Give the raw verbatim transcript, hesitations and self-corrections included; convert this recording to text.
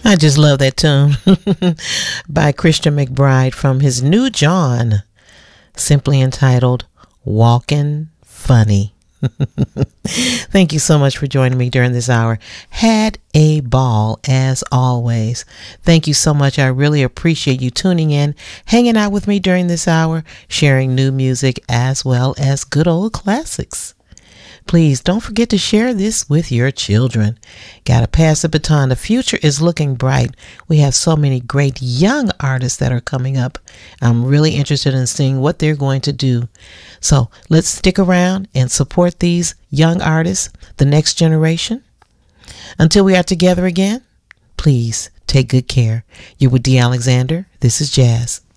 I just love that tune by Christian McBride from his new John, simply entitled Walkin' Funny. Thank you so much for joining me during this hour. Had a ball as always. Thank you so much. I really appreciate you tuning in, hanging out with me during this hour, sharing new music as well as good old classics. Please don't forget to share this with your children. Gotta pass the baton. The future is looking bright. We have so many great young artists that are coming up. I'm really interested in seeing what they're going to do. So let's stick around and support these young artists, the next generation. Until we are together again, please take good care. You're with Dee Alexander. This is Jazz.